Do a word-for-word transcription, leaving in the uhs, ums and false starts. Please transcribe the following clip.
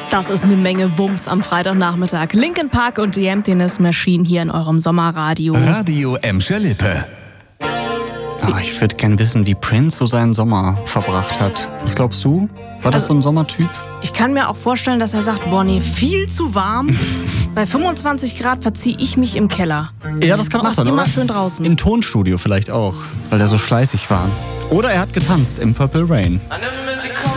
Das ist eine Menge Wumms am Freitagnachmittag. Linkin Park und The Emptiness Machine hier in eurem Sommerradio. Radio Emscher Lippe. Oh, ich würde gern wissen, wie Prince so seinen Sommer verbracht hat. Was glaubst du? War das Also, so ein Sommertyp? Ich kann mir auch vorstellen, dass er sagt, boah nee, viel zu warm. Bei fünfundzwanzig Grad verziehe ich mich im Keller. Ja, das kann auch Macht sein, immer oder? schön draußen. Im Tonstudio vielleicht auch, weil er so fleißig war. Oder er hat getanzt im Purple Rain.